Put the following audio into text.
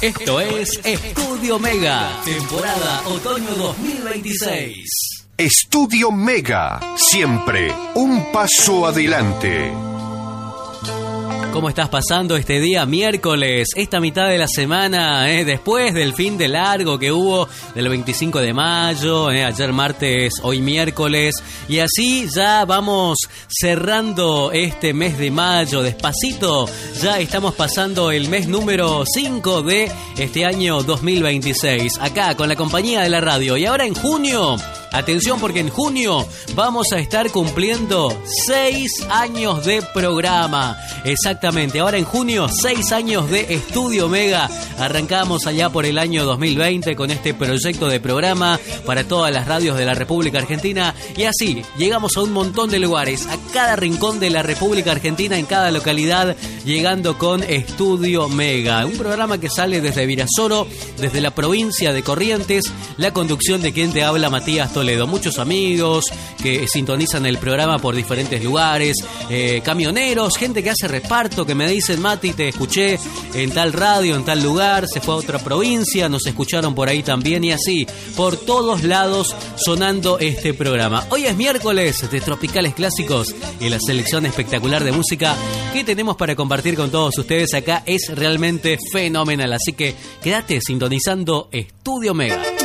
Esto es Estudio Mega, temporada otoño 2026. Estudio Mega, siempre un paso adelante. ¿Cómo estás pasando este día miércoles, esta mitad de la semana, después del fin de largo que hubo del 25 de mayo, ayer martes, hoy miércoles, y así ya vamos cerrando este mes de mayo, despacito, ya estamos pasando el mes número 5 de este año 2026, acá con la compañía de la radio, y ahora en junio... Atención, porque en junio vamos a estar cumpliendo 6 años de programa. Exactamente, ahora en junio 6 años de Estudio Mega. Arrancamos allá por el año 2020 con este proyecto de programa para todas las radios de la República Argentina. Y así llegamos a un montón de lugares, a cada rincón de la República Argentina, en cada localidad, llegando con Estudio Mega. Un programa que sale desde Virasoro, desde la provincia de Corrientes. La conducción de quien te habla, Matías Toledo. Muchos amigos que sintonizan el programa por diferentes lugares, camioneros, gente que hace reparto, que me dicen: Mati, te escuché en tal radio, en tal lugar, se fue a otra provincia, nos escucharon por ahí también, y así, por todos lados sonando este programa. Hoy es miércoles de Tropicales Clásicos y la selección espectacular de música que tenemos para compartir con todos ustedes acá es realmente fenomenal, así que quédate sintonizando Estudio Mega.